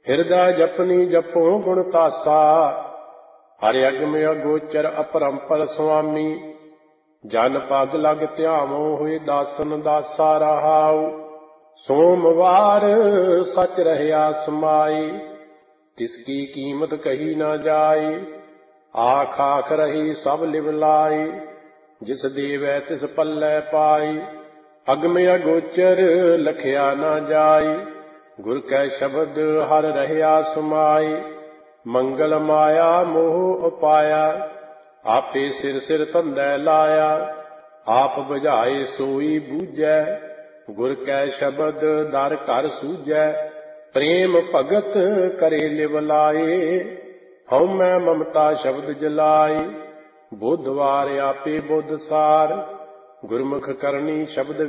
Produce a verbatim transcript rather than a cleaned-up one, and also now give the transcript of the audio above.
ਹਿਰਦੈ ਜਪਨੀ ਜਪੋ ਗੁਣ ਤਾਸਾ, ਹਰਿ ਅਗਮ ਅਗੋਚਰ ਅਪਰੰਪਰ ਸੁਆਮੀ। ਜਨ ਪਦ ਲਗ ਧਿਆਵੋ ਹੋਏ ਦਾਸਨ ਦਾਸਾ ਰਹਾਉ, ਸੋਮਵਾਰ ਸਚ ਰਹਿਆ ਸਮਾਈ। ਤਿਸ ਕੀ ਕੀਮਤ ਕਹੀ ਨਾ ਜਾਈ, ਆਖ ਆਖ ਰਹੀ ਸਭ ਲਿਵ ਲਾਈ। ਜਿਸ ਦੇਵੈ ਤਿਸ ਪੱਲੇ ਪਾਈ, ਅਗਮ ਅਗੋਚਰ ਲਖਿਆ ਨਾ ਜਾਈ। ਗੁਰ ਕੈ ਸ਼ਬਦ ਹਰ ਰਹਿਆ ਸਮਾਈ, ਮੰਗਲ ਮਾਇਆ ਮੋਹ ਉਪਾਇਆ। ਆਪੇ ਸਿਰ ਸਿਰ ਧੰਦੈ ਲਾਇਆ, ਆਪ ਬੁਝਾਏ ਸੋਈ ਬੂਝੈ। ਗੁਰ ਕੈ ਸ਼ਬਦ ਦਰ ਘਰ ਸੂਝੈ, ਪ੍ਰੇਮ ਭਗਤ ਕਰੇ ਲਿਵ ਲਾਏ। ਹਉਮੈ ਮਮਤਾ ਸ਼ਬਦ ਜਲਾਈ, ਬੁੱਧ ਵਾਰ ਆਪੇ ਬੁੱਧ ਸਾਰ। ਗੁਰਮੁਖ ਕਰਨੀ ਸ਼ਬਦ